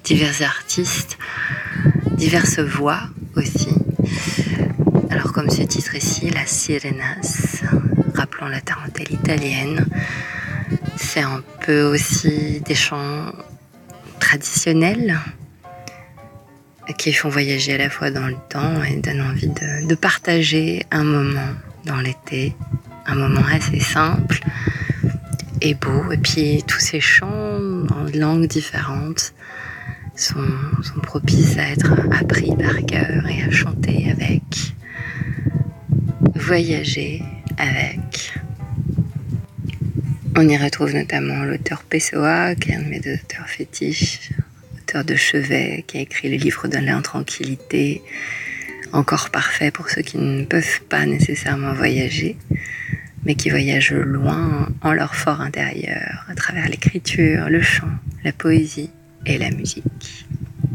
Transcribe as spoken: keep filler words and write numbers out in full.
divers artistes, diverses voix aussi. Alors comme ce titre ici, La Sirenas, rappelons la tarentelle italienne, c'est un peu aussi des chants traditionnels qui font voyager à la fois dans le temps et donnent envie de, de partager un moment dans l'été, un moment assez simple et beau. Et puis tous ces chants en langues différentes sont, sont propices à être appris par cœur et à chanter avec, voyager avec. On y retrouve notamment l'auteur Pessoa, qui est un de mes deux auteurs fétiches, auteur de chevet, qui a écrit le livre de l'intranquillité, encore parfait pour ceux qui ne peuvent pas nécessairement voyager, mais qui voyagent loin en leur fort intérieur, à travers l'écriture, le chant, la poésie et la musique.